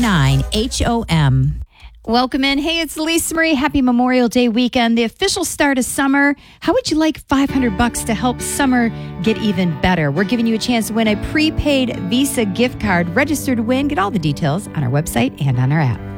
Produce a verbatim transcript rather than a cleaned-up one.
nine H O M. Welcome in. Hey, it's Lisa Marie. Happy Memorial Day weekend. The official start of summer. How would you like five hundred bucks to help summer get even better? We're giving you a chance to win a prepaid Visa gift card. Register to win. Get all the details on our website and on our app.